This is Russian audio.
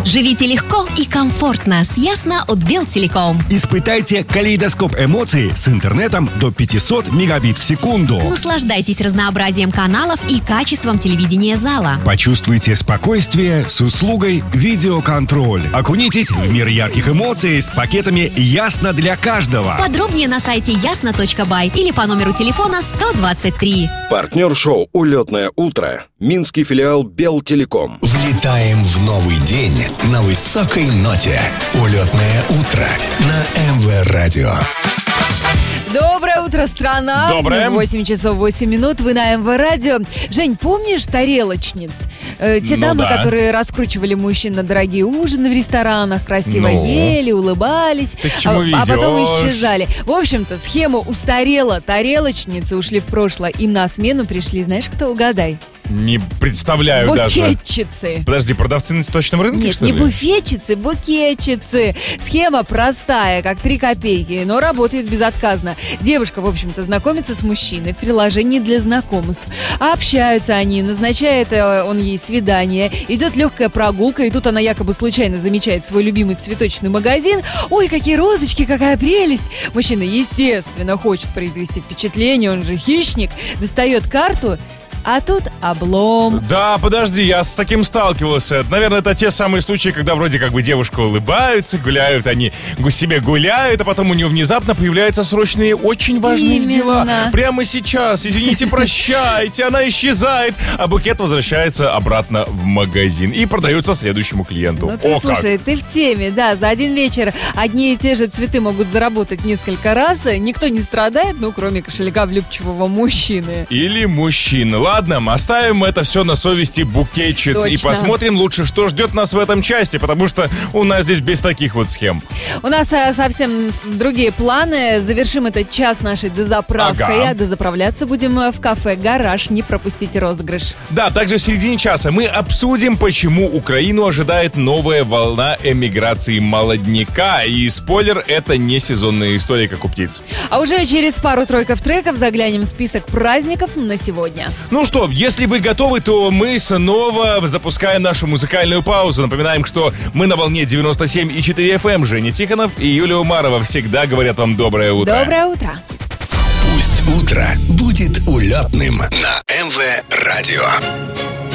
Живите легко и комфортно с Ясно от Белтелеком. Испытайте калейдоскоп эмоций с интернетом до 500 мегабит в секунду. Наслаждайтесь разнообразием каналов и качеством телевидения зала. Почувствуйте спокойствие с услугой видеоконтроль. Окунитесь в мир ярких эмоций с пакетами «Ясно для каждого». Подробнее на сайте ясно.бай или по номеру телефона 123. Партнер шоу «Улетное утро» – Минский филиал Белтелеком. Влетаем в новый день на высокой ноте. Улетное утро на МВ Радио. Доброе утро, страна. Доброе. 8 часов 8 минут. Вы на МВ Радио. Жень, помнишь тарелочниц? Те дамы, да. которые раскручивали мужчин на дорогие ужины в ресторанах, красиво ели, улыбались, Ты к чему а потом ведешь? исчезали. В общем-то, схема устарела. Тарелочницы ушли в прошлое. Им на смену пришли, знаешь, кто, угадай? Не представляю даже. Букетчицы. Подожди, продавцы на цветочном рынке, Нет, что не ли? буфетчицы, букетчицы. Схема простая, как 3 копейки, но работает безотказно. Девушка, в общем-то, знакомится с мужчиной в приложении для знакомств. Общаются они, назначает он ей свидание, идет легкая прогулка, и тут она якобы случайно замечает свой любимый цветочный магазин. Ой, какие розочки, какая прелесть! Мужчина, естественно, хочет произвести впечатление, он же хищник, достает карту. А тут облом. Да, подожди, я с таким сталкивался. Наверное, это те самые случаи, когда вроде как бы девушка улыбается, гуляют, они себе гуляют, а потом у нее внезапно появляются срочные, очень важные Именно. дела. Прямо сейчас, извините, прощайте, она исчезает, а букет возвращается обратно в магазин и продается следующему клиенту. Ну ты, слушай, ты в теме, да, за один вечер одни и те же цветы могут заработать несколько раз, никто не страдает, ну, кроме кошелька влюбчивого мужчины. Или мужчины. Ладно, оставим это все на совести букетчиц. Точно. И посмотрим лучше, что ждет нас в этом части, потому что у нас здесь без таких вот схем. У нас совсем другие планы. Завершим этот час нашей дозаправкой. Ага. А дозаправляться будем в кафе «Гараж». Не пропустите розыгрыш. Да, также в середине часа мы обсудим, почему Украину ожидает новая волна эмиграции молодняка. И спойлер, это не сезонная история, как у птиц. А уже через пару-тройков треков заглянем в список праздников на сегодня. Ну что, если вы готовы, то мы снова запускаем нашу музыкальную паузу. Напоминаем, что мы на волне 97,4 FM. Женя Тихонов и Юлия Умарова всегда говорят вам доброе утро. Доброе утро. Пусть утро будет улетным на МВ Радио.